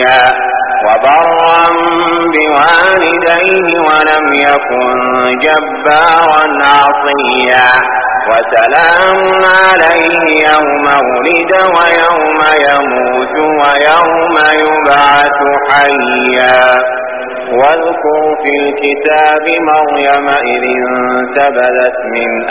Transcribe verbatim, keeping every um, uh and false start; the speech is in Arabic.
وبرا بوالديه ولم يكن جبارا عصيا وسلام عليه يوم ولد ويوم يموت ويوم يبعث حيا واذكر في الكتاب مريم إذ انتبذت من